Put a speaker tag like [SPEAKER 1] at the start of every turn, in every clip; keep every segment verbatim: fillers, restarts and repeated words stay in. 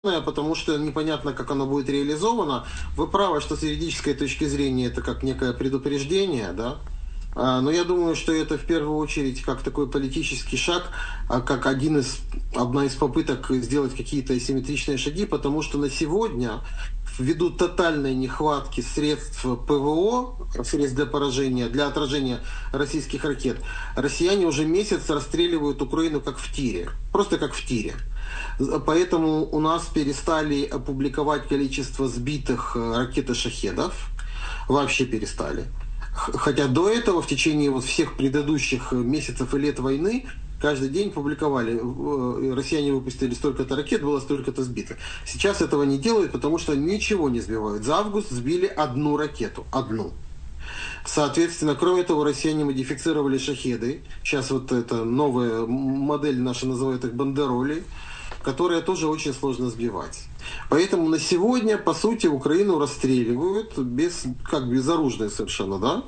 [SPEAKER 1] потому что непонятно, как оно будет реализовано. Вы правы, что с юридической точки зрения это как некое предупреждение, да? Но я думаю, что это в первую очередь как такой политический шаг, как один из, одна из попыток сделать какие-то асимметричные шаги, потому что на сегодня, ввиду тотальной нехватки средств ПВО, средств для поражения, для отражения российских ракет, россияне уже месяц расстреливают Украину как в тире, просто как в тире. Поэтому у нас перестали опубликовать количество сбитых ракет и шахедов, вообще перестали. Хотя до этого, в течение вот всех предыдущих месяцев и лет войны, каждый день публиковали, россияне выпустили столько-то ракет, было столько-то сбито. Сейчас этого не делают, потому что ничего не сбивают. За август сбили одну ракету, одну. Соответственно, кроме того, россияне модифицировали шахеды. Сейчас вот эта новая модель наша называют их бандероли, которые тоже очень сложно сбивать. Поэтому на сегодня, по сути, Украину расстреливают без, как безоружные совершенно, да?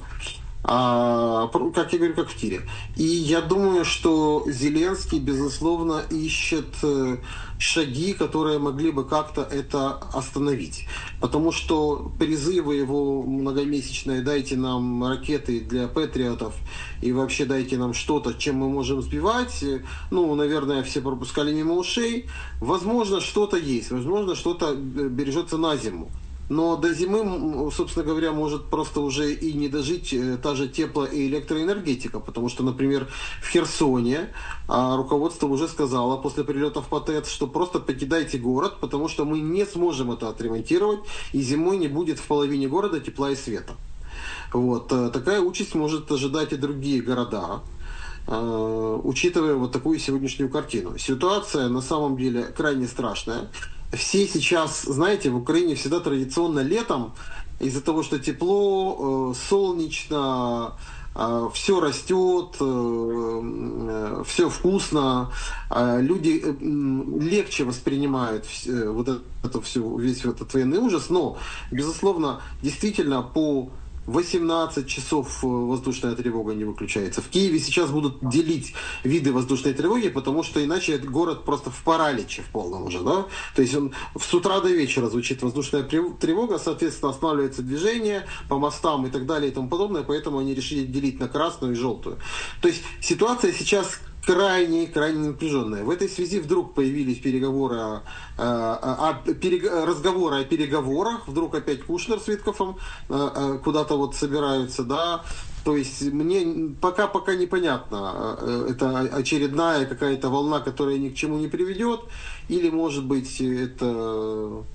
[SPEAKER 1] А, как я говорю, как в тире. И я думаю, что Зеленский, безусловно, ищет шаги, которые могли бы как-то это остановить. Потому что призывы его многомесячные «дайте нам ракеты для патриотов» и вообще «дайте нам что-то, чем мы можем сбивать», ну, наверное, все пропускали мимо ушей. Возможно, что-то есть, возможно, что-то бережется на зиму. Но до зимы, собственно говоря, может просто уже и не дожить та же тепло- и электроэнергетика, потому что, например, в Херсоне руководство уже сказало после прилетов по ТЭЦ, что просто покидайте город, потому что мы не сможем это отремонтировать, и зимой не будет в половине города тепла и света. Вот. Такая участь может ожидать и другие города, учитывая вот такую сегодняшнюю картину. Ситуация на самом деле крайне страшная. Все сейчас, знаете, в Украине всегда традиционно летом, из-за того, что тепло, солнечно, все растет, все вкусно, люди легче воспринимают вот это все, весь этот военный ужас, но, безусловно, действительно по восемнадцать часов воздушная тревога не выключается. В Киеве сейчас будут делить виды воздушной тревоги, потому что иначе город просто в параличе в полном уже, да? То есть он с утра до вечера звучит воздушная тревога, соответственно, останавливается движение по мостам и так далее и тому подобное, поэтому они решили делить на красную и желтую. То есть ситуация сейчас крайне, крайне напряженная. В этой связи вдруг появились переговоры о, о, о, перег, разговоры о переговорах, вдруг опять Кушнер с Виткофом куда-то вот собираются, да. То есть мне пока, пока непонятно, это очередная какая-то волна, которая ни к чему не приведет, или может быть это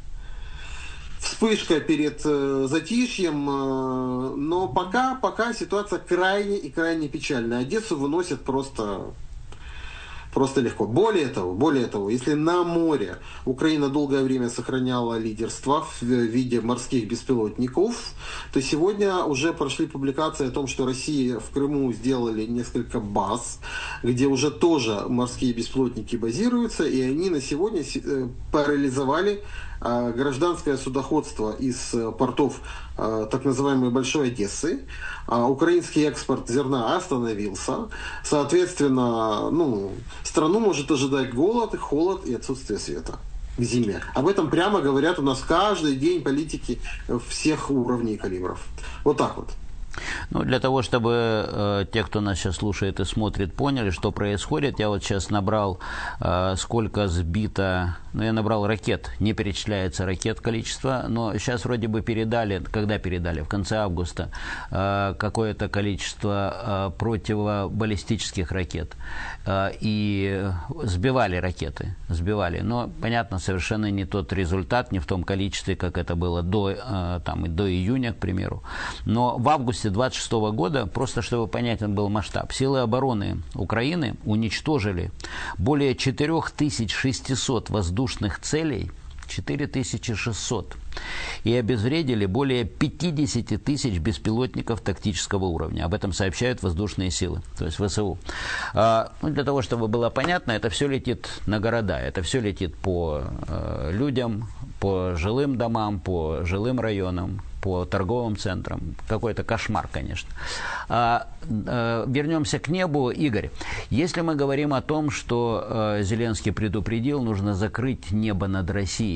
[SPEAKER 1] вспышка перед затишьем, но пока, пока ситуация крайне и крайне печальная. Одессу выносят просто... Просто легко. Более того, более того, если на море Украина долгое время сохраняла лидерство в виде морских беспилотников, то сегодня уже прошли публикации о том, что Россия в Крыму сделали несколько баз, где уже тоже морские беспилотники базируются, и они на сегодня парализовали гражданское судоходство из портов так называемой Большой Одессы. Украинский экспорт зерна остановился. Соответственно, ну, страну может ожидать голод, холод и отсутствие света к зиме. Об этом прямо говорят у нас каждый день политики всех уровней и калибров. Вот так вот.
[SPEAKER 2] Ну, для того, чтобы э, те, кто нас сейчас слушает и смотрит, поняли, что происходит, я вот сейчас набрал, э, сколько сбито, ну, я набрал ракет, не перечисляется ракет количество, но сейчас вроде бы передали, когда передали, в конце августа, э, какое-то количество э, противобаллистических ракет, э, и сбивали ракеты, сбивали, но, понятно, совершенно не тот результат, не в том количестве, как это было до, э, там, и до июня, к примеру, но в августе двадцать шестого года, просто чтобы понятен был масштаб, силы обороны Украины уничтожили более четыре тысячи шестьсот воздушных целей, четыре тысячи шестьсот, и обезвредили более пятьдесят тысяч беспилотников тактического уровня. Об этом сообщают воздушные силы, то есть ВСУ. А, ну, для того, чтобы было понятно, это все летит на города, это все летит по э, людям, по жилым домам, по жилым районам, по торговым центрам. Какой-то кошмар, конечно. А, а, вернемся к небу. Игорь, если мы говорим о том, что а, Зеленский предупредил, нужно закрыть небо над Россией,